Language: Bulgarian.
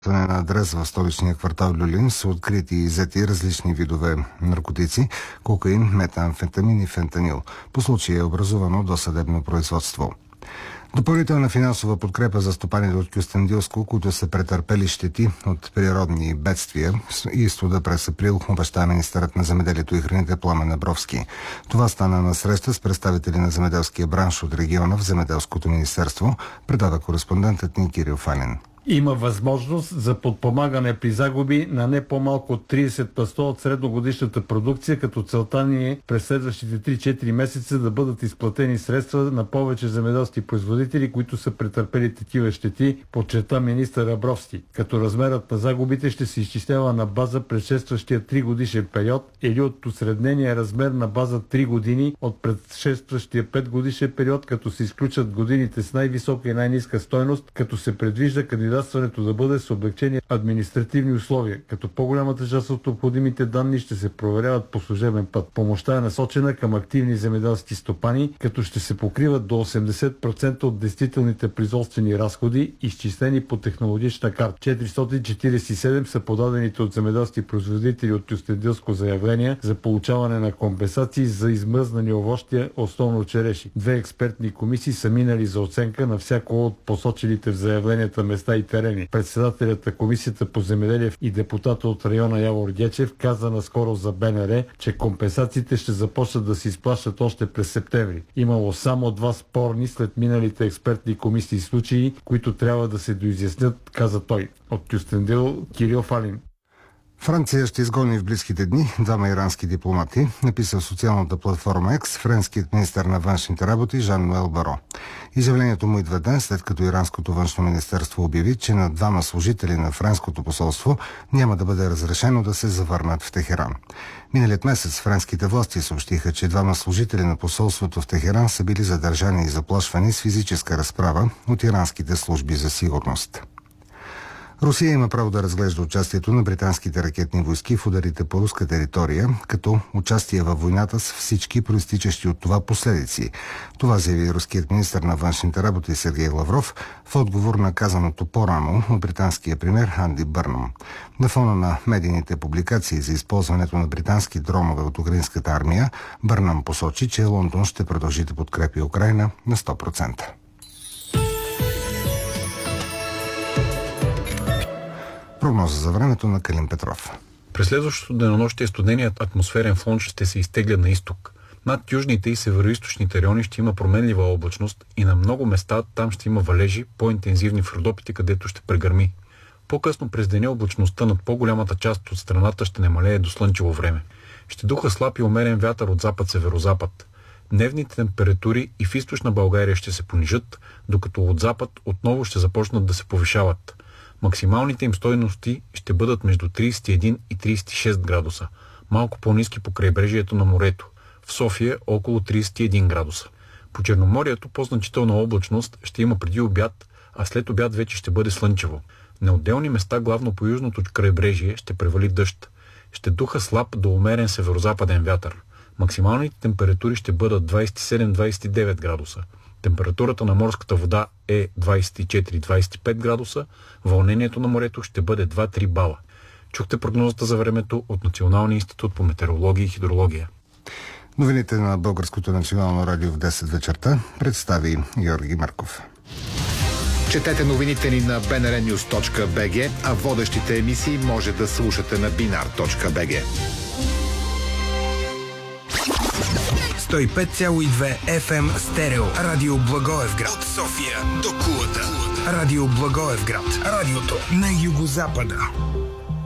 на адрес в столичния квартал Люлин са открити и иззети различни видове наркотици, кокаин, метамфетамин и фентанил. По случая е образувано досъдебно производство. Допълнителна финансова подкрепа за стопаните от Кюстендилско, които са претърпели щети от природни бедствия и студа през април, обеща министърът на земеделието и храните Пламен Абровски. Това стана на среща с представители на земеделския бранш от региона в Земеделското министерство, предава кореспондентът ни Кирил Фалин. Има възможност за подпомагане при загуби на не по-малко от 30% от средногодишната продукция, като целта ни е през следващите 3-4 месеца да бъдат изплатени средства на повече земеделски производители, които са претърпели такива щети, подчерта министър Абровски, като размерът на загубите ще се изчислява на база предшестващия 3-годишен период или от усреднения размер на база 3 години от предшестващия 5-годишен период, като се изключат годините с най-висока и най-ниска стойност, като се предвижда кандидатстването да бъде с облекчени административни условия, като по-голямата част от необходимите данни ще се проверяват по служебен път. Помощта е насочена към активни земеделски стопани, като ще се покриват до 80% от действителните производствени разходи, изчислени по технологична карта. 447 са подадените от земеделски производители от Кюстендилско заявления за получаване на компенсации за измръзнани овощия, основно череши. 2 експертни комисии са минали за оценка на всяко от посочените в заявленията места и терени. Председателят на комисията по земеделие и депутата от района Явор Гечев каза наскоро за БНР, че компенсациите ще започнат да се изплащат още през септември. Имало само 2 спорни след миналите експертни комисии случаи, които трябва да се доизяснят, каза той. От Кюстендил, Кирил Фалин. Франция ще изгони в близките дни 2 ирански дипломати, написа в социалната платформа X френският министър на външните работи Жан-Ноел Баро. Изявлението му идва ден, след като иранското външно министерство обяви, че на 2 служители на френското посолство няма да бъде разрешено да се завърнат в Техеран. Миналият месец френските власти съобщиха, че 2 служители на посолството в Техеран са били задържани и заплашвани с физическа разправа от иранските служби за сигурност. Русия има право да разглежда участието на британските ракетни войски в ударите по руска територия, като участие във войната с всички проистичащи от това последици. Това заяви руският министър на външните работи Сергей Лавров в отговор на казаното по-рано от британския премиер Анди Бърнъм. На фона на медийните публикации за използването на британски дронове от украинската армия, Бърнъм посочи, че Лондон ще продължи да подкрепи Украйна на 100%. Прогноза за времето на Калин Петров. През следващото денонощие студеният атмосферен фронт ще се изтегля на изток. Над южните и североизточните райони ще има променлива облачност и на много места там ще има валежи, по-интензивни в Родопите, където ще прегърми. По-късно през деня облачността над по-голямата част от страната ще намалее до слънчево време. Ще духа слаб и умерен вятър от запад-северозапад. Дневните температури и в източна България ще се понижат, докато от запад отново ще започнат да се повишават. Максималните им стойности ще бъдат между 31 и 36 градуса, малко по-ниски по крайбрежието на морето. В София около 31 градуса. По Черноморието по-значителна облачност ще има преди обяд, а след обяд вече ще бъде слънчево. На отделни места, главно по южното крайбрежие, ще превали дъжд. Ще духа слаб до умерен северозападен вятър. Максималните температури ще бъдат 27-29 градуса. Температурата на морската вода е 24-25 градуса, вълнението на морето ще бъде 2-3 бала. Чухте прогнозата за времето от Националния институт по метеорология и хидрология. Новините на Българското национално радио в 10 вечерта представи Георги Марков. Четете новините ни на bnrnews.bg, а водещите емисии може да слушате на binar.bg. 105,2 FM стерео. Радио Благоевград. От София до Кулата. Радио Благоевград. Радиото на югозапада.